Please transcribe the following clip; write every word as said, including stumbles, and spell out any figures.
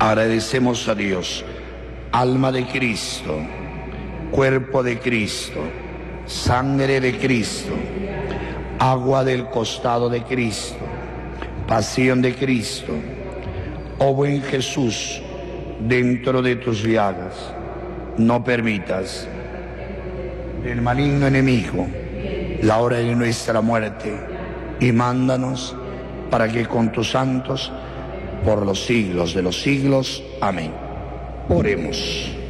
Agradecemos a Dios, alma de Cristo, cuerpo de Cristo, sangre de Cristo, agua del costado de Cristo, pasión de Cristo. Oh buen Jesús, dentro de tus llagas, no permitas el maligno enemigo la hora de nuestra muerte, y mándanos para que con tus santos, por los siglos de los siglos. Amén. Oremos.